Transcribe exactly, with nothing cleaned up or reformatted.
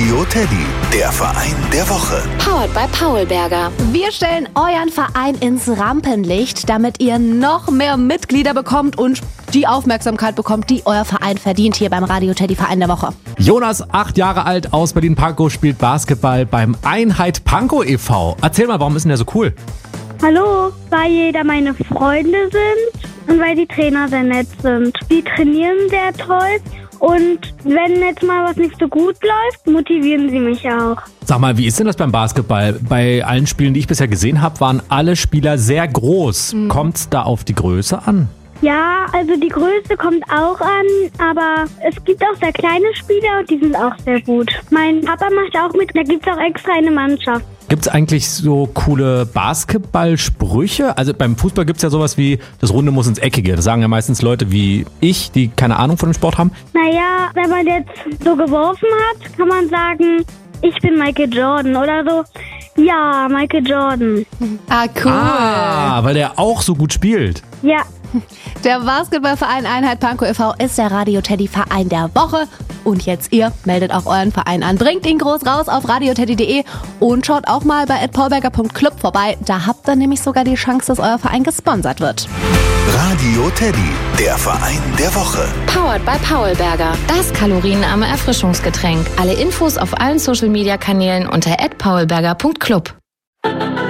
Radio Teddy, der Verein der Woche. Powered by Paulberger. Wir stellen euren Verein ins Rampenlicht, damit ihr noch mehr Mitglieder bekommt und die Aufmerksamkeit bekommt, die euer Verein verdient, hier beim Radio Teddy Verein der Woche. Jonas, acht Jahre alt, aus Berlin-Pankow, spielt Basketball beim Einheit Pankow e V. Erzähl mal, warum ist denn der so cool? Hallo, weil jeder meine Freunde sind und weil die Trainer sehr nett sind. Die trainieren sehr toll und wenn jetzt mal was nicht so gut läuft, motivieren sie mich auch. Sag mal, wie ist denn das beim Basketball? Bei allen Spielen, die ich bisher gesehen habe, waren alle Spieler sehr groß. Mhm. Kommt es da auf die Größe an? Ja, also die Größe kommt auch an, aber es gibt auch sehr kleine Spieler und die sind auch sehr gut. Mein Papa macht auch mit, da gibt es auch extra eine Mannschaft. Gibt es eigentlich so coole Basketballsprüche? Also beim Fußball gibt es ja sowas wie, das Runde muss ins Eckige. Das sagen ja meistens Leute wie ich, die keine Ahnung von dem Sport haben. Naja, wenn man jetzt so geworfen hat, kann man sagen, ich bin Michael Jordan oder so. Ja, Michael Jordan. Ah, cool. Ah, weil der auch so gut spielt. Ja. Der Basketballverein Einheit Pankow e V ist der Radio Teddy Verein der Woche. Und jetzt ihr, meldet auch euren Verein an. Bringt ihn groß raus auf radioteddy punkt de und schaut auch mal bei at paulberger punkt club vorbei. Da habt ihr nämlich sogar die Chance, dass euer Verein gesponsert wird. Radio Teddy, der Verein der Woche. Powered by Paulberger. Das kalorienarme Erfrischungsgetränk. Alle Infos auf allen Social Media Kanälen unter at paulberger punkt club.